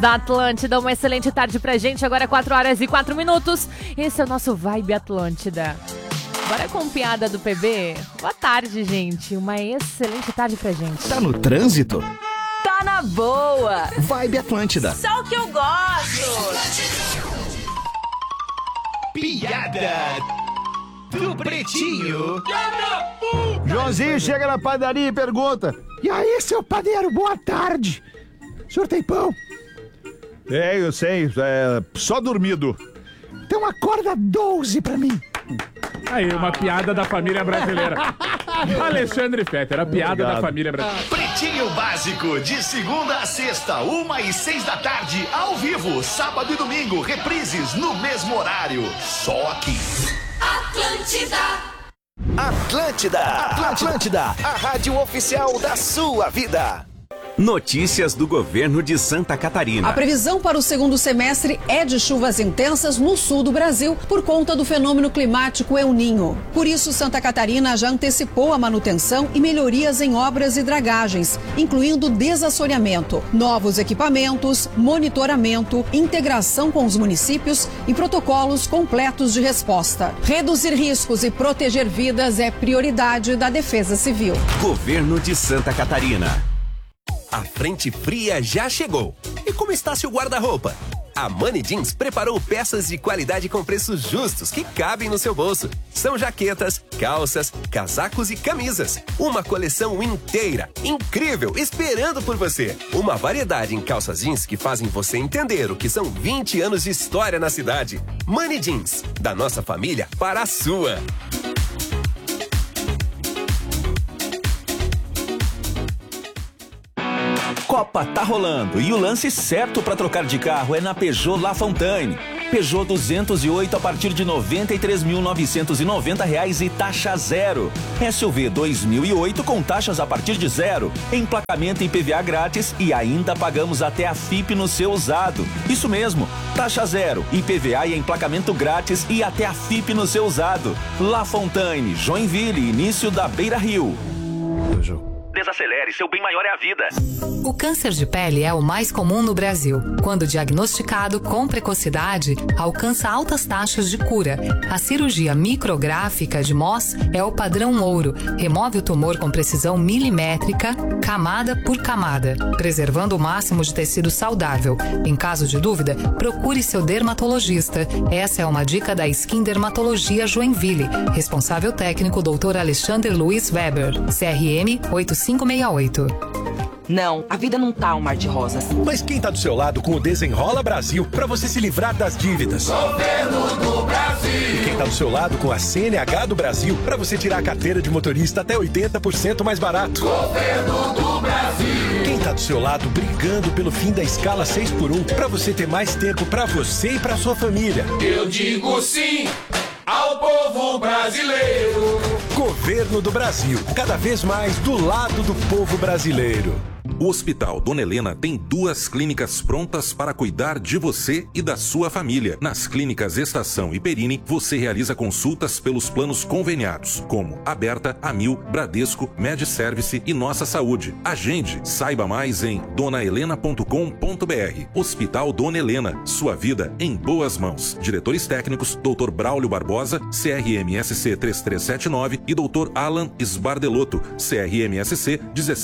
da Atlântida, uma excelente tarde pra gente. Agora é 4h04. Esse é o nosso Vibe Atlântida. Bora com piada do PB? Boa tarde, gente. Uma excelente tarde pra gente. Tá no trânsito? Tá na boa. Vibe Atlântida. Só o que eu gosto. Piada do Pretinho. Joãozinho chega na padaria e pergunta: e aí, seu padeiro, boa tarde. O senhor tem pão? Eu sei, só dormido. Então acorda 12 pra mim. Aí, uma piada da família brasileira. Alexandre Fetter, a piada Obrigado. da família brasileira. Pretinho Básico, de segunda a sexta, 1h06 da tarde, ao vivo, sábado e domingo, reprises no mesmo horário. Só aqui. Atlântida, a rádio oficial da sua vida. Notícias do governo de Santa Catarina. A previsão para o segundo semestre é de chuvas intensas no sul do Brasil por conta do fenômeno climático El Niño. Por isso, Santa Catarina já antecipou a manutenção e melhorias em obras e dragagens, incluindo desassoreamento, novos equipamentos, monitoramento, integração com os municípios e protocolos completos de resposta. Reduzir riscos e proteger vidas é prioridade da Defesa Civil. Governo de Santa Catarina. A frente fria já chegou. E como está seu guarda-roupa? A Money Jeans preparou peças de qualidade com preços justos que cabem no seu bolso. São jaquetas, calças, casacos e camisas. Uma coleção inteira, incrível, esperando por você. Uma variedade em calças jeans que fazem você entender o que são 20 anos de história na cidade. Money Jeans, da nossa família para a sua. Copa tá rolando e o lance certo para trocar de carro é na Peugeot La Fontaine. Peugeot 208 a partir de R$ 93.990 e taxa zero. SUV 2008 com taxas a partir de zero. Emplacamento e IPVA grátis e ainda pagamos até a FIP no seu usado. Isso mesmo, taxa zero, IPVA e emplacamento grátis e até a FIP no seu usado. La Fontaine, Joinville, início da Beira Rio. Desacelere, seu bem maior é a vida. O câncer de pele é o mais comum no Brasil. Quando diagnosticado com precocidade, alcança altas taxas de cura. A cirurgia micrográfica de Mohs é o padrão ouro. Remove o tumor com precisão milimétrica, camada por camada, preservando o máximo de tecido saudável. Em caso de dúvida, procure seu dermatologista. Essa é uma dica da Skin Dermatologia Joinville. Responsável técnico Dr. Alexander Luiz Weber, CRM 8568. Não, a vida não tá um mar de rosas. Mas quem tá do seu lado com o Desenrola Brasil pra você se livrar das dívidas? Governo do Brasil. E quem tá do seu lado com a CNH do Brasil pra você tirar a carteira de motorista até 80% mais barato? Governo do Brasil. Quem tá do seu lado brigando pelo fim da escala 6x1 pra você ter mais tempo pra você e pra sua família? Eu digo sim ao povo brasileiro. Governo do Brasil, cada vez mais do lado do povo brasileiro. O Hospital Dona Helena tem 2 clínicas prontas para cuidar de você e da sua família. Nas clínicas Estação e Perini, você realiza consultas pelos planos conveniados, como Aberta, Amil, Bradesco, MedService e Nossa Saúde. Agende, saiba mais em donahelena.com.br. Hospital Dona Helena, sua vida em boas mãos. Diretores técnicos, Dr. Braulio Barbosa, CRMSC 3379 e Dr. Alan Sbardelotto, CRMSC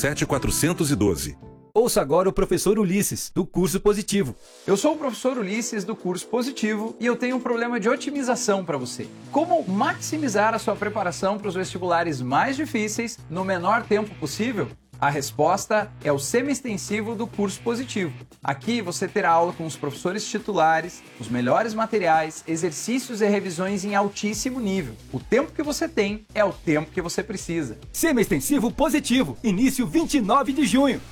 17412. Ouça agora o professor Ulisses, do Curso Positivo. Eu sou o professor Ulisses, do Curso Positivo, e eu tenho um problema de otimização para você. Como maximizar a sua preparação para os vestibulares mais difíceis no menor tempo possível? A resposta é o semi-extensivo do Curso Positivo. Aqui você terá aula com os professores titulares, os melhores materiais, exercícios e revisões em altíssimo nível. O tempo que você tem é o tempo que você precisa. Semi-extensivo Positivo, início 29 de junho.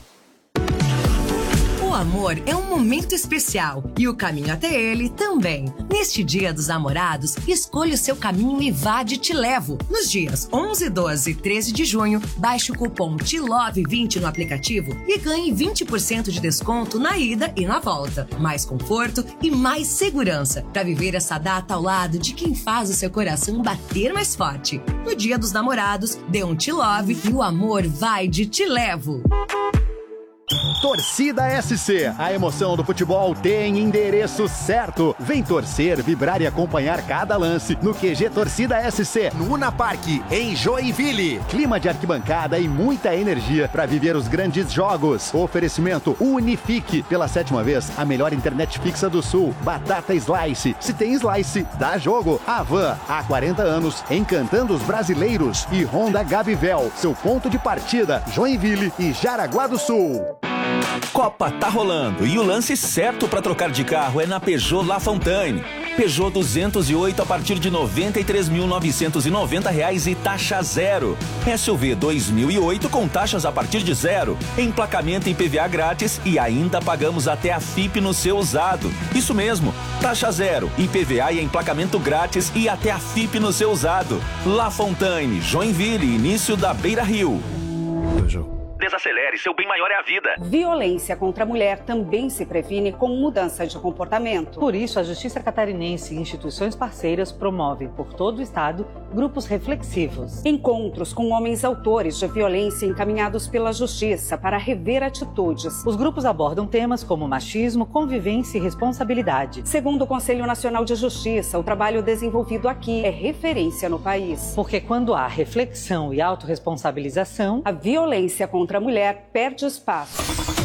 O amor é um momento especial e o caminho até ele também. Neste Dia dos Namorados, escolha o seu caminho e vá de Te Levo. Nos dias 11, 12 e 13 de junho, baixe o cupom TELOVE20 no aplicativo e ganhe 20% de desconto na ida e na volta. Mais conforto e mais segurança para viver essa data ao lado de quem faz o seu coração bater mais forte. No Dia dos Namorados, dê um Te Love e o amor vai de Te Levo. Torcida SC. A emoção do futebol tem endereço certo. Vem torcer, vibrar e acompanhar cada lance no QG Torcida SC, no Una Park, em Joinville. Clima de arquibancada e muita energia para viver os grandes jogos. Oferecimento Unifique. Pela 7ª vez, a melhor internet fixa do Sul. Batata Slice. Se tem Slice, dá jogo. Avan, há 40 anos, encantando os brasileiros. E Honda Gavivel, seu ponto de partida, Joinville e Jaraguá do Sul. Copa tá rolando e o lance certo para trocar de carro é na Peugeot La Fontaine. Peugeot 208 a partir de R$ 93.990 e taxa zero. SUV 2008 com taxas a partir de zero. Emplacamento em PVA grátis e ainda pagamos até a FIP no seu usado. Isso mesmo, taxa zero, IPVA e emplacamento grátis e até a FIP no seu usado. La Fontaine, Joinville, início da Beira Rio. Desacelere, seu bem maior é a vida. Violência contra a mulher também se previne com mudança de comportamento. Por isso, a Justiça Catarinense e instituições parceiras promovem por todo o estado grupos reflexivos. Encontros com homens autores de violência encaminhados pela Justiça para rever atitudes. Os grupos abordam temas como machismo, convivência e responsabilidade. Segundo o Conselho Nacional de Justiça, o trabalho desenvolvido aqui é referência no país. Porque quando há reflexão e autorresponsabilização, a violência contra a mulher perde espaço.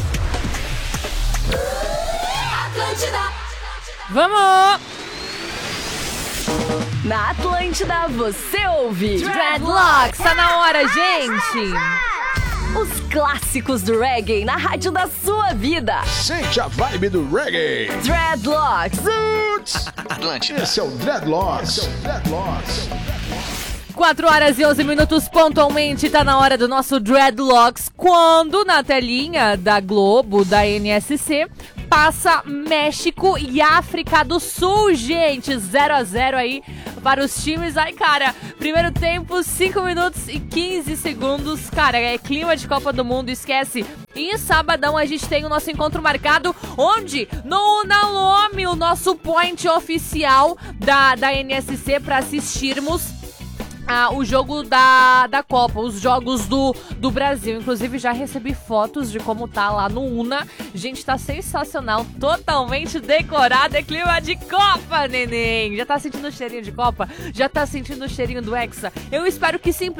Vamos! Na Atlântida você ouve Dreadlocks, tá na hora, gente! Os clássicos do reggae na rádio da sua vida. Sente a vibe do reggae. Dreadlocks. Atlântida. Esse é o Dreadlocks. 4 horas e 11 minutos pontualmente, tá na hora do nosso Dreadlocks, quando na telinha da Globo, da NSC, passa México e África do Sul, gente, 0-0 aí para os times. Ai, cara, primeiro tempo, 5 minutos e 15 segundos, cara, é clima de Copa do Mundo, esquece. E sabadão a gente tem o nosso encontro marcado, onde? No Unalome, o nosso point oficial da NSC para assistirmos o jogo da Copa, os jogos do Brasil. Inclusive já recebi fotos de como tá lá no Una. Gente, tá sensacional, totalmente decorado, é clima de Copa, neném. Já tá sentindo o cheirinho de Copa? Já tá sentindo o cheirinho do Hexa? Eu espero que sim,